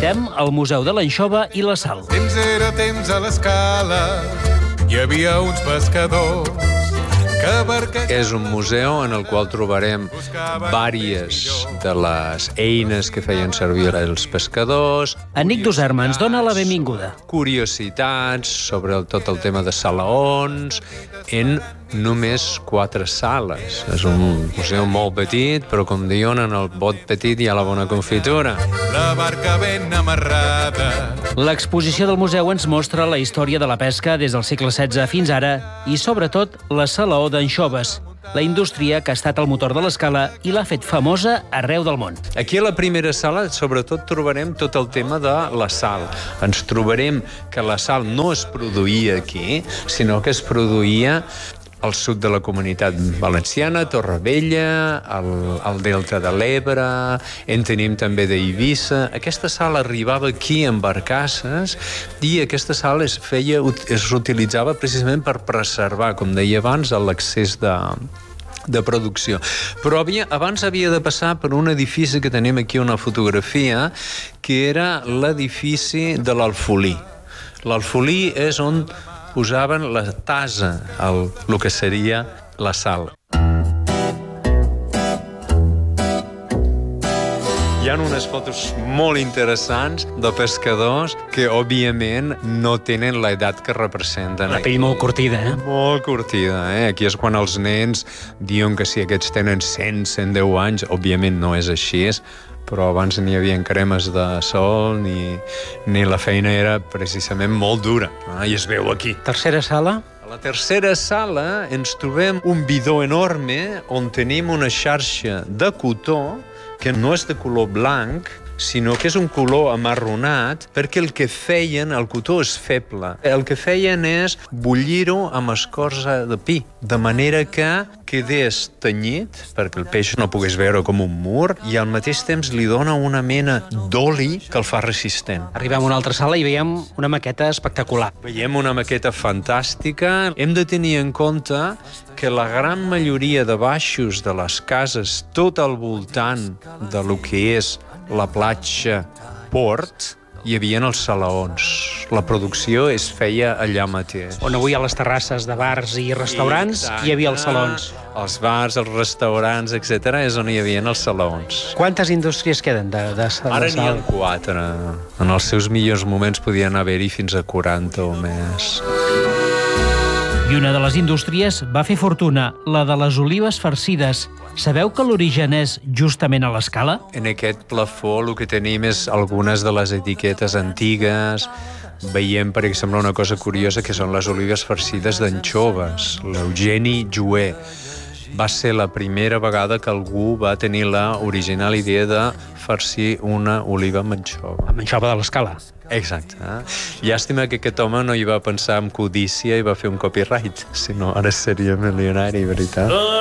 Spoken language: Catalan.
visitem el Museu de l'Anxova i la Sal. Temps era temps a l'escala, hi havia uns pescadors que barquejant... És un museu en el qual trobarem vàries de les eines que feien servir els pescadors. Anic Duserma ens dona la benvinguda. Curiositats sobre tot el tema de salaons en només 4 sales. És un museu molt petit, però com diuen, en el bot petit hi ha la bona confitura. La barca ben amarrada. L'exposició del museu ens mostra la història de la pesca des del segle XVI fins ara i, sobretot, la salaó d'anxoves, la indústria que ha estat el motor de l'escala i l'ha fet famosa arreu del món. Aquí a la primera sala, sobretot, trobarem tot el tema de la sal. Ens trobarem que la sal no es produïa aquí, sinó que es produïa al sud de la Comunitat Valenciana, Torrevella, al Delta de l'Ebre, en tenim també d'Eivissa. Aquesta sal arribava aquí en barcasses i aquesta sal es utilitzava precisament per preservar, com deia abans, l'accés de producció. Però abans havia de passar per un edifici que tenim aquí una fotografia, que era l'edifici de l'Alfolí. L'Alfolí és on posaven la tasa, el que seria la sal. Hi ha unes fotos molt interessants de pescadors que, òbviament, no tenen l'edat que representen. La pell molt curtida, eh? Molt curtida, eh? Aquí és quan els nens diuen que si aquests tenen 100, 110 anys, òbviament no és així, però abans ni hi havia cremes de sol ni la feina era precisament molt dura. I es veu aquí. Tercera sala. A la tercera sala ens trobem un bidó enorme on tenim una xarxa de cotó que no és de color blanc, sinó que és un color amarronat, perquè el que feien, el cotó és feble, el que feien és bullir-ho amb escorça de pi, de manera que quedés tenyit, perquè el peix no pogués veure com un mur, i al mateix temps li dona una mena d'oli que el fa resistent. Arribem a una altra sala i veiem una maqueta espectacular. Veiem una maqueta fantàstica. Hem de tenir en compte que la gran majoria de baixos de les cases, tot al voltant de lo que és la platja Port, hi havia els salaons. La producció es feia allà mateix. On avui hi ha les terrasses de bars i restaurants, hi havia els salons. Els bars, els restaurants, etc., és on hi havia els salons. Quantes indústries queden de sal? Ara n'hi ha 4. En els seus millors moments podien haver-hi fins a 40 o més. I una de les indústries va fer fortuna, la de les olives farcides. Sabeu que l'origen és justament a l'escala? En aquest plafó el que tenim és algunes de les etiquetes antigues. Veiem, per exemple, una cosa curiosa, que són les olives farcides d'anxoves. L'Eugeni Jouet va ser la primera vegada que algú va tenir la original idea de farcir una oliva amb anxova. Amb anxova de l'escala. Exacte. Llàstima que aquest home no hi va pensar en codícia i va fer un copyright, si no ara seria milionari, veritat.